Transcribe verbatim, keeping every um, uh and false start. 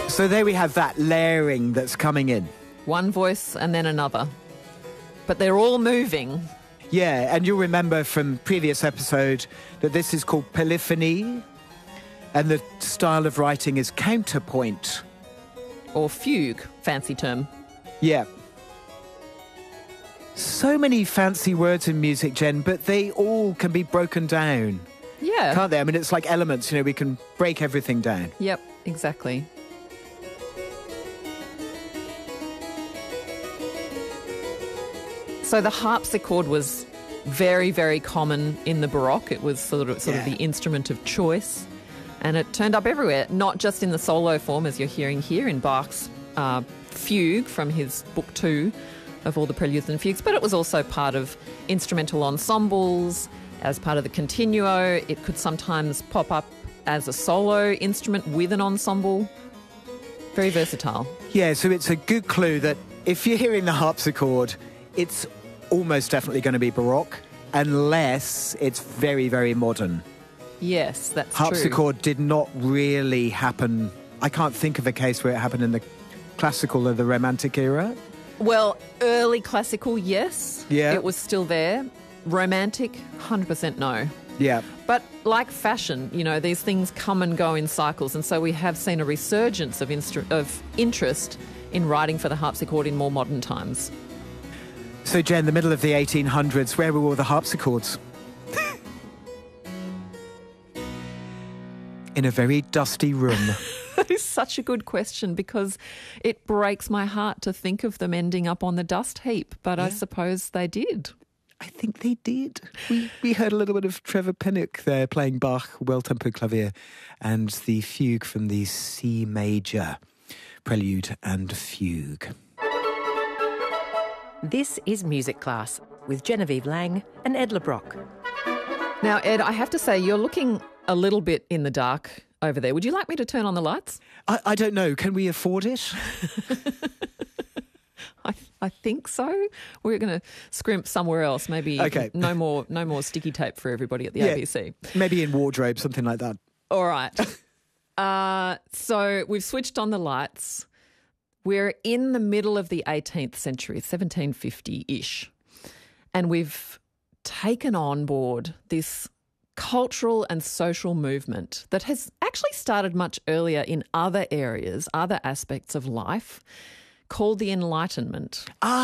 So there we have that layering that's coming in. One voice and then another. But they're all moving. Yeah, and you'll remember from previous episode that this is called polyphony, and the style of writing is counterpoint. Or fugue, fancy term. Yeah. So many fancy words in music, Jen, but they all can be broken down. Yeah. Can't they? I mean, it's like elements, you know, we can break everything down. Yep, exactly. So the harpsichord was very, very common in the Baroque. It was sort of, sort Yeah. of the instrument of choice. And it turned up everywhere, not just in the solo form, as you're hearing here in Bach's uh, fugue from his book two of all the preludes and fugues, but it was also part of instrumental ensembles, as part of the continuo. It could sometimes pop up as a solo instrument with an ensemble. Very versatile. Yeah, so it's a good clue that if you're hearing the harpsichord, it's almost definitely going to be Baroque, unless it's very, very modern. Yes, that's true. Harpsichord did not really happen. I can't think of a case where it happened in the classical or the Romantic era. Well, early classical, yes. Yeah. It was still there. Romantic, one hundred percent no. Yeah. But like fashion, you know, these things come and go in cycles, and so we have seen a resurgence of, instru- of interest in writing for the harpsichord in more modern times. So, Jen, the middle of the eighteen hundreds, where were all the harpsichords? In a very dusty room. That is such a good question, because it breaks my heart to think of them ending up on the dust heap, but I suppose they did. I think they did. We we heard a little bit of Trevor Pinnock there playing Bach, well-tempered clavier, and the fugue from the C major, prelude and fugue. This is Music Class with Genevieve Lang and Ed LeBrock. Now, Ed, I have to say, you're looking a little bit in the dark over there. Would you like me to turn on the lights? I, I don't know. Can we afford it? I, I think so. We're going to scrimp somewhere else. Maybe Okay. no more no more sticky tape for everybody at the Yeah. A B C. Maybe in wardrobe, something like that. All right. uh, so we've switched on the lights. We're in the middle of the eighteenth century, seventeen fifty-ish, and we've taken on board this cultural and social movement that has actually started much earlier in other areas, other aspects of life, called the Enlightenment. Ah,